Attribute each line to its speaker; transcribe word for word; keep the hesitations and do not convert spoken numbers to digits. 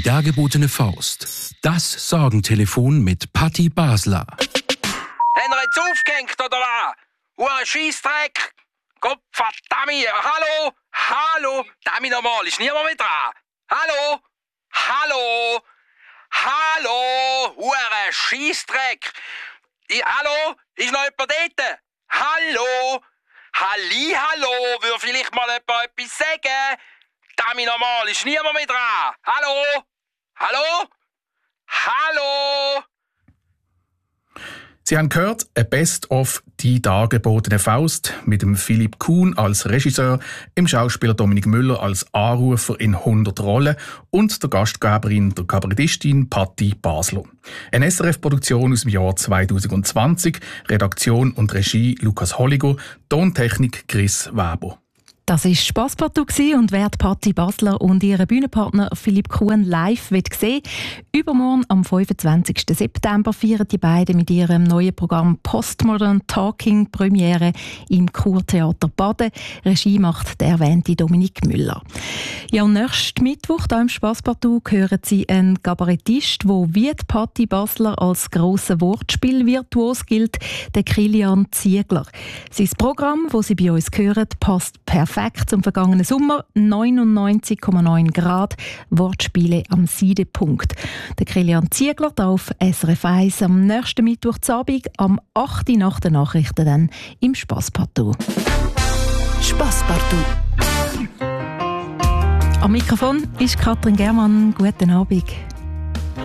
Speaker 1: Die dargebotene Faust. Das Sorgentelefon mit Patti Basler.
Speaker 2: Haben wir jetzt aufgehängt, oder was? Hure Scheissdreck! Gott verdammt! Hallo? Hallo? Damit normal, ist niemand mehr dran? Hallo? Hallo? Hallo? Hure Scheissdreck! I, hallo? Ist noch jemand dort? Hallo? Halli, hallo? Würde vielleicht mal jemand etwas sagen? Damit normal, ist niemand mehr dran? Hallo? Hallo? Hallo?
Speaker 3: Sie haben gehört, ein Best-of «Die dargebotene Faust» mit dem Philipp Kuhn als Regisseur, dem Schauspieler Dominik Müller als Anrufer in hundert Rollen und der Gastgeberin, der Kabarettistin Patti Basler. Eine S R F-Produktion aus dem Jahr zwanzig zwanzig, Redaktion und Regie Lukas Holliger, Tontechnik Chris Weber.
Speaker 4: Das war Spasspartout und wer Patti Basler und ihren Bühnenpartner Philipp Kuhn live sehen will, übermorgen am fünfundzwanzigsten September feiern die beiden mit ihrem neuen Programm Postmodern Talking Premiere im Kurtheater Baden. Regie macht der erwähnte Dominik Müller. Ja, und nächsten Mittwoch hier im Spasspartout hören Sie einen Kabarettist, der wie die Patti Basler als grosser Wortspielvirtuos gilt, den Kilian Ziegler. Sein Programm, das Sie bei uns hören, passt perfekt zum vergangenen Sommer. neunundneunzig Komma neun Grad, Wortspiele am Seidepunkt. Der Kilian Ziegler da auf S R F eins am nächsten Mittwoch zu Abend, am acht Uhr nach den Nachrichten dann im Spasspartout.
Speaker 5: Spasspartout.
Speaker 4: Am Mikrofon ist Katrin Germann. Guten Abend.